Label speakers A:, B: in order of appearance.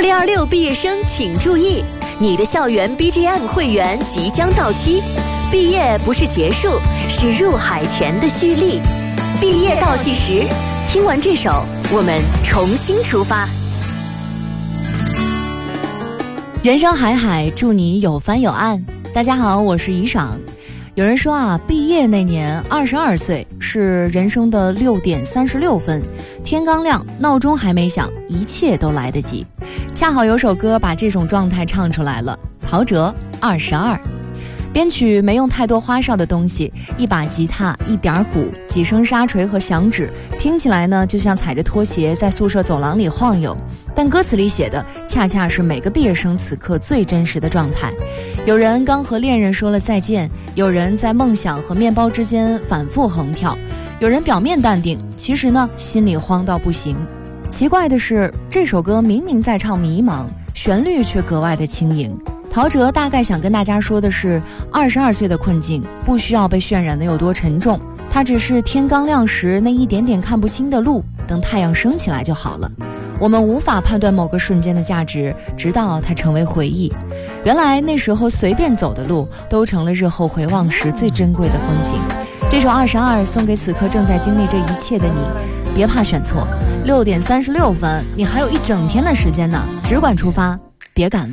A: 2026毕业生请注意，你的校园 BGM 会员即将到期。毕业不是结束，是入海前的蓄力。毕业倒计时，听完这首，我们重新出发。
B: 人生海海，祝你有帆有岸。大家好，我是怡爽。有人说啊，毕业那年22岁是人生的6点36分，天刚亮，闹钟还没响，一切都来得及。恰好有首歌把这种状态唱出来了，陶喆22。编曲没用太多花哨的东西，一把吉他，一点鼓，几声沙锤和响指，听起来呢就像踩着拖鞋在宿舍走廊里晃悠。但歌词里写的恰恰是每个毕业生此刻最真实的状态。有人刚和恋人说了再见，有人在梦想和面包之间反复横跳，有人表面淡定，其实呢心里慌到不行。奇怪的是，这首歌明明在唱迷茫，旋律却格外的轻盈。陶喆大概想跟大家说的是，22岁的困境不需要被渲染的有多沉重，它只是天刚亮时那一点点看不清的路，等太阳升起来就好了。我们无法判断某个瞬间的价值，直到它成为回忆。原来那时候随便走的路，都成了日后回望时最珍贵的风景。这首22送给此刻正在经历这一切的你，别怕选错，6点36分，你还有一整天的时间呢，只管出发，别赶路。